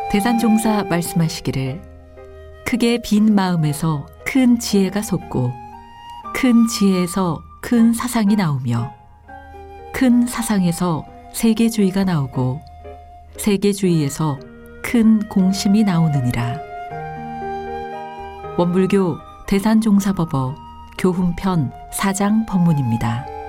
대산종사 말씀하시기를 크게 빈 마음에서 큰 지혜가 솟고 큰 지혜에서 큰 사상이 나오며 큰 사상에서 세계주의가 나오고 세계주의에서 큰 공심이 나오느니라. 원불교 대산종사법어 교훈편 4장 법문입니다.